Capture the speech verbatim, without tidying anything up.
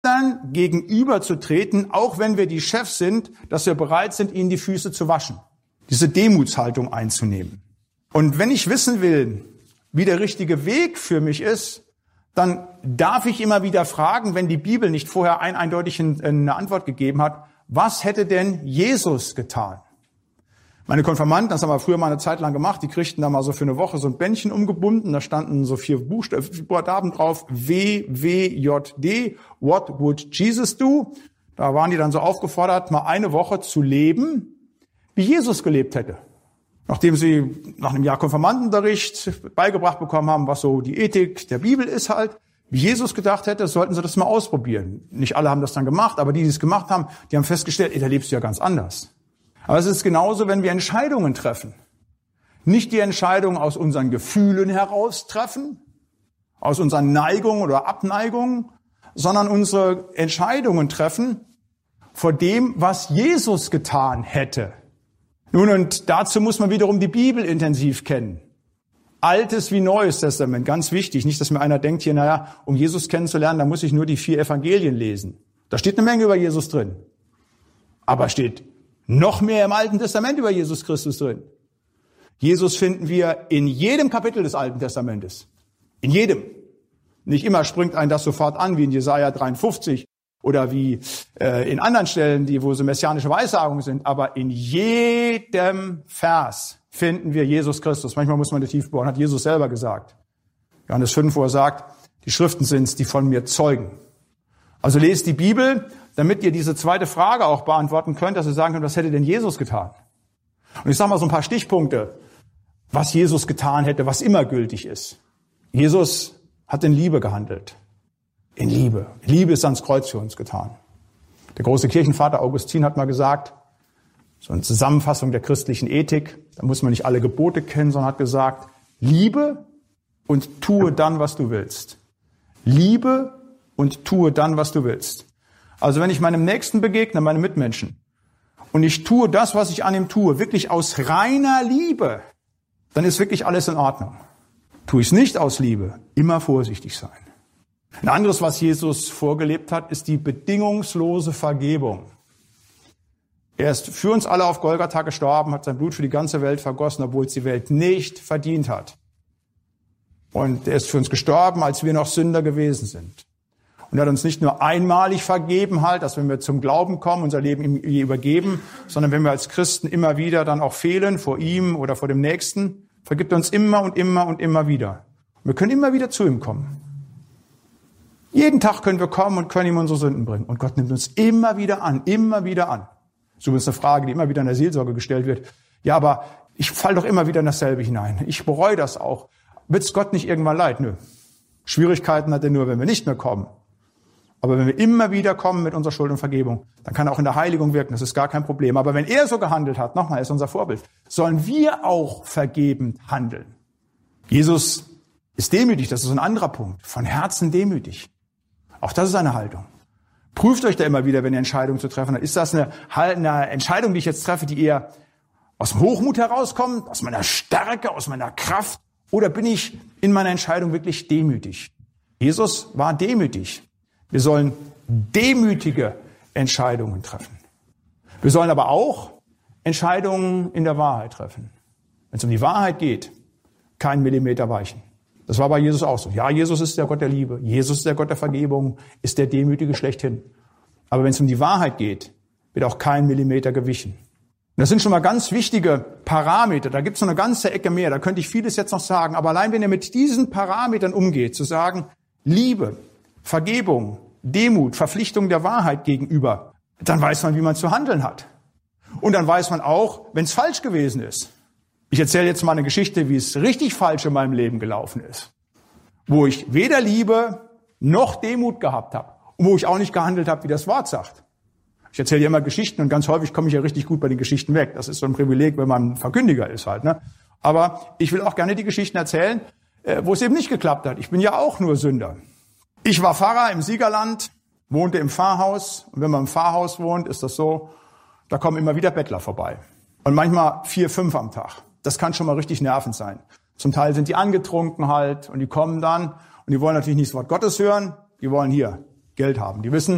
Priestern gegenüberzutreten, auch wenn wir die Chefs sind, dass wir bereit sind, ihnen die Füße zu waschen. Diese Demutshaltung einzunehmen. Und wenn ich wissen will, wie der richtige Weg für mich ist, dann darf ich immer wieder fragen, wenn die Bibel nicht vorher ein eindeutig eine Antwort gegeben hat, was hätte denn Jesus getan? Meine Konfirmanden, das haben wir früher mal eine Zeit lang gemacht, die kriegten da mal so für eine Woche so ein Bändchen umgebunden, da standen so vier Buchstaben drauf, W W J D, What would Jesus do? Da waren die dann so aufgefordert, mal eine Woche zu leben, wie Jesus gelebt hätte. Nachdem sie nach einem Jahr Konfirmandenunterricht beigebracht bekommen haben, was so die Ethik der Bibel ist halt, wie Jesus gedacht hätte, sollten sie das mal ausprobieren. Nicht alle haben das dann gemacht, aber die, die es gemacht haben, die haben festgestellt, ey, da lebst du ja ganz anders. Aber es ist genauso, wenn wir Entscheidungen treffen. Nicht die Entscheidungen aus unseren Gefühlen heraus treffen, aus unseren Neigungen oder Abneigungen, sondern unsere Entscheidungen treffen vor dem, was Jesus getan hätte. Nun, und dazu muss man wiederum die Bibel intensiv kennen. Altes wie Neues Testament, ganz wichtig. Nicht, dass mir einer denkt hier, naja, um Jesus kennenzulernen, da muss ich nur die vier Evangelien lesen. Da steht eine Menge über Jesus drin. Aber steht noch mehr im Alten Testament über Jesus Christus drin. Jesus finden wir in jedem Kapitel des Alten Testamentes. In jedem. Nicht immer springt einen das sofort an, wie in Jesaja dreiundfünfzig oder wie äh, in anderen Stellen, die wo so messianische Weissagungen sind. Aber in jedem Vers finden wir Jesus Christus. Manchmal muss man das tief bohren, hat Jesus selber gesagt. Johannes fünf, wo er sagt, die Schriften sind's, die von mir zeugen. Also lest die Bibel, damit ihr diese zweite Frage auch beantworten könnt, dass ihr sagen könnt, was hätte denn Jesus getan? Und ich sage mal so ein paar Stichpunkte, was Jesus getan hätte, was immer gültig ist. Jesus hat in Liebe gehandelt. In Liebe. Liebe ist ans Kreuz für uns getan. Der große Kirchenvater Augustin hat mal gesagt, so eine Zusammenfassung der christlichen Ethik, da muss man nicht alle Gebote kennen, sondern hat gesagt, liebe und tue dann, was du willst. Liebe und tue dann, was du willst. Also wenn ich meinem Nächsten begegne, meinem Mitmenschen, und ich tue das, was ich an ihm tue, wirklich aus reiner Liebe, dann ist wirklich alles in Ordnung. Tue ich es nicht aus Liebe, immer vorsichtig sein. Ein anderes, was Jesus vorgelebt hat, ist die bedingungslose Vergebung. Er ist für uns alle auf Golgatha gestorben, hat sein Blut für die ganze Welt vergossen, obwohl es die Welt nicht verdient hat. Und er ist für uns gestorben, als wir noch Sünder gewesen sind. Und er hat uns nicht nur einmalig vergeben halt, dass wenn wir zum Glauben kommen, unser Leben ihm übergeben, sondern wenn wir als Christen immer wieder dann auch fehlen, vor ihm oder vor dem Nächsten, vergibt er uns immer und immer und immer wieder. Und wir können immer wieder zu ihm kommen. Jeden Tag können wir kommen und können ihm unsere Sünden bringen. Und Gott nimmt uns immer wieder an, immer wieder an. So ist eine Frage, die immer wieder in der Seelsorge gestellt wird. Ja, aber ich falle doch immer wieder in dasselbe hinein. Ich bereue das auch. Wird's Gott nicht irgendwann leid? Nö. Schwierigkeiten hat er nur, wenn wir nicht mehr kommen. Aber wenn wir immer wieder kommen mit unserer Schuld und Vergebung, dann kann er auch in der Heiligung wirken. Das ist gar kein Problem. Aber wenn er so gehandelt hat, nochmal, er ist unser Vorbild, sollen wir auch vergebend handeln. Jesus ist demütig, das ist ein anderer Punkt. Von Herzen demütig. Auch das ist eine Haltung. Prüft euch da immer wieder, wenn ihr Entscheidungen zu treffen habt. Ist das eine, eine Entscheidung, die ich jetzt treffe, die eher aus dem Hochmut herauskommt, aus meiner Stärke, aus meiner Kraft? Oder bin ich in meiner Entscheidung wirklich demütig? Jesus war demütig. Wir sollen demütige Entscheidungen treffen. Wir sollen aber auch Entscheidungen in der Wahrheit treffen. Wenn es um die Wahrheit geht, kein Millimeter weichen. Das war bei Jesus auch so. Ja, Jesus ist der Gott der Liebe. Jesus ist der Gott der Vergebung, ist der Demütige schlechthin. Aber wenn es um die Wahrheit geht, wird auch kein Millimeter gewichen. Und das sind schon mal ganz wichtige Parameter. Da gibt es noch eine ganze Ecke mehr. Da könnte ich vieles jetzt noch sagen. Aber allein wenn ihr mit diesen Parametern umgeht, zu sagen, Liebe, Vergebung, Demut, Verpflichtung der Wahrheit gegenüber, dann weiß man, wie man zu handeln hat. Und dann weiß man auch, wenn es falsch gewesen ist. Ich erzähle jetzt mal eine Geschichte, wie es richtig falsch in meinem Leben gelaufen ist. Wo ich weder Liebe noch Demut gehabt habe. Und wo ich auch nicht gehandelt habe, wie das Wort sagt. Ich erzähle ja immer Geschichten und ganz häufig komme ich ja richtig gut bei den Geschichten weg. Das ist so ein Privileg, wenn man Verkündiger ist halt, ne? Aber ich will auch gerne die Geschichten erzählen, wo es eben nicht geklappt hat. Ich bin ja auch nur Sünder. Ich war Pfarrer im Siegerland, wohnte im Pfarrhaus. Und wenn man im Pfarrhaus wohnt, ist das so, da kommen immer wieder Bettler vorbei. Und manchmal vier, fünf am Tag. Das kann schon mal richtig nervend sein. Zum Teil sind die angetrunken halt und die kommen dann und die wollen natürlich nicht das Wort Gottes hören, die wollen hier Geld haben. Die wissen,